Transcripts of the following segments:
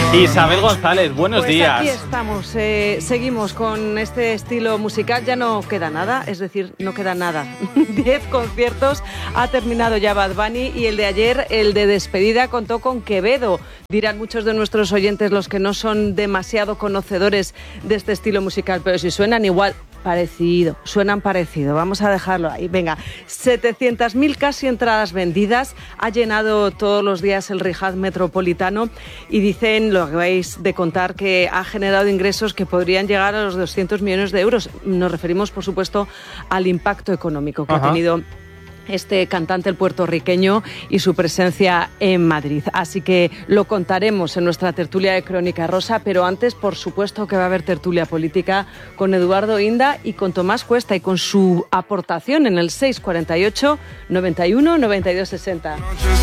Isabel González, buenos días. Aquí estamos, seguimos con este estilo musical, ya no queda nada, es decir, no queda nada. 10 conciertos, ha terminado ya Bad Bunny y el de ayer, el de despedida, contó con Quevedo. Dirán muchos de nuestros oyentes, los que no son demasiado conocedores de este estilo musical, pero si suenan igual, suenan parecido, vamos a dejarlo ahí. Venga, 700.000 casi entradas vendidas, ha llenado todos los días el Rihad Metropolitano y dicen, lo que vais de contar, que ha generado ingresos que podrían llegar a los 200 millones de euros. Nos referimos, por supuesto, al impacto económico que ha tenido este cantante, el puertorriqueño, y su presencia en Madrid. Así que lo contaremos en nuestra tertulia de Crónica Rosa, pero antes, por supuesto, que va a haber tertulia política con Eduardo Inda y con Tomás Cuesta y con su aportación en el 648 91 92 60.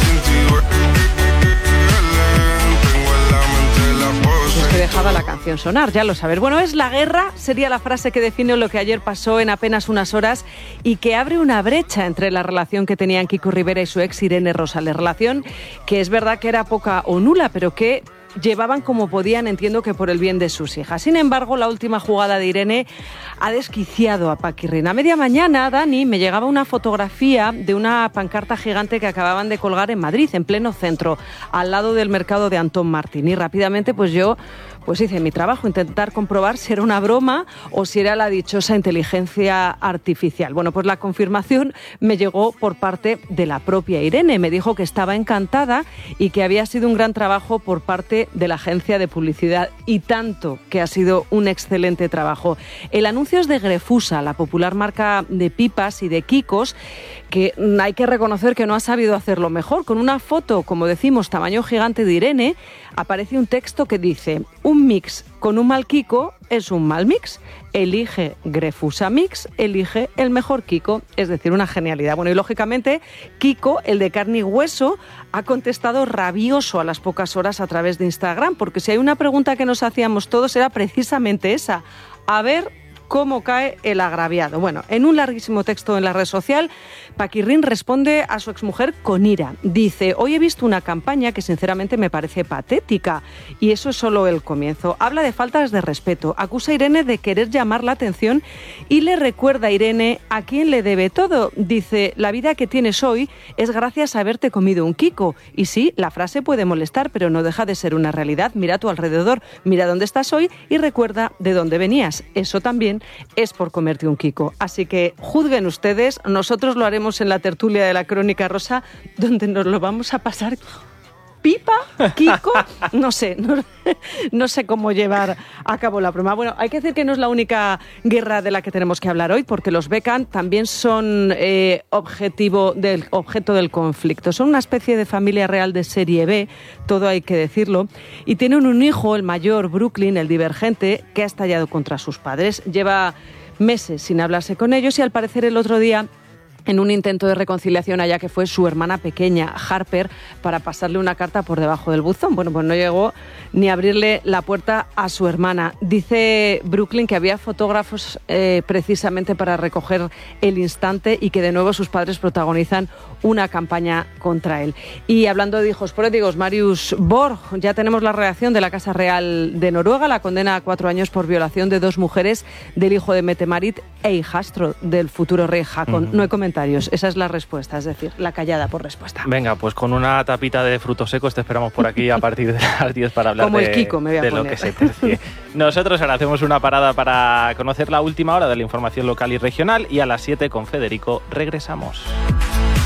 Es que dejaba la canción sonar, ya lo sabes. Bueno, es la guerra, sería la frase que define lo que ayer pasó en apenas unas horas y que abre una brecha entre la relación que tenían Kiko Rivera y su ex Irene Rosales. Relación que es verdad que era poca o nula, pero que llevaban como podían, entiendo que por el bien de sus hijas. Sin embargo, la última jugada de Irene ha desquiciado a Paquirrín. A media mañana, Dani, me llegaba una fotografía de una pancarta gigante que acababan de colgar en Madrid, en pleno centro, al lado del mercado de Antón Martín. Y rápidamente, yo hice mi trabajo, intentar comprobar si era una broma o si era la dichosa inteligencia artificial. Bueno, pues la confirmación me llegó por parte de la propia Irene. Me dijo que estaba encantada y que había sido un gran trabajo por parte de la agencia de publicidad, y tanto que ha sido un excelente trabajo. El anuncio es de Grefusa, la popular marca de pipas y de quicos, que hay que reconocer que no ha sabido hacerlo mejor. Con una foto, como decimos, tamaño gigante de Irene, aparece un texto que dice: un mix con un mal Kiko es un mal mix. Elige Grefusa Mix, elige el mejor Kiko. Es decir, una genialidad. Bueno, y lógicamente, Kiko, el de carne y hueso, ha contestado rabioso a las pocas horas a través de Instagram, porque si hay una pregunta que nos hacíamos todos era precisamente esa: a ver cómo cae el agraviado. Bueno, en un larguísimo texto en la red social, Paquirrín responde a su exmujer con ira. Dice: hoy he visto una campaña que sinceramente me parece patética, y eso es solo el comienzo. Habla de faltas de respeto, acusa a Irene de querer llamar la atención y le recuerda a Irene a quién le debe todo. Dice: la vida que tienes hoy es gracias a haberte comido un Kiko. Y sí, la frase puede molestar, pero no deja de ser una realidad. Mira a tu alrededor, mira dónde estás hoy y recuerda de dónde venías. Eso también es por comerte un Kiko. Así que juzguen ustedes, nosotros lo haremos en la tertulia de la Crónica Rosa, donde nos lo vamos a pasar pipa, Kiko, no sé cómo llevar a cabo la broma. Bueno, hay que decir que no es la única guerra de la que tenemos que hablar hoy, porque los Beckham también son objeto del conflicto. Son una especie de familia real de serie B, todo hay que decirlo, y tienen un hijo, el mayor, Brooklyn, el divergente, que ha estallado contra sus padres. Lleva meses sin hablarse con ellos y al parecer el otro día, en un intento de reconciliación, allá que fue su hermana pequeña, Harper, para pasarle una carta por debajo del buzón. Bueno, pues no llegó ni a abrirle la puerta a su hermana. Dice Brooklyn que había fotógrafos precisamente para recoger el instante y que de nuevo sus padres protagonizan una campaña contra él. Y hablando de hijos pródigos, Marius Borg, ya tenemos la reacción de la Casa Real de Noruega, la condena a 4 años por violación de 2 mujeres del hijo de Mette-Marit e hijastro del futuro rey Haakon. No hay comentarios. Esa es la respuesta, es decir, la callada por respuesta. Venga, pues con una tapita de frutos secos te esperamos por aquí a partir de las 10 para hablar como el Kiko, me voy a de poner. Lo que se tercie. Nosotros ahora hacemos una parada para conocer la última hora de la información local y regional, y a las 7 con Federico regresamos.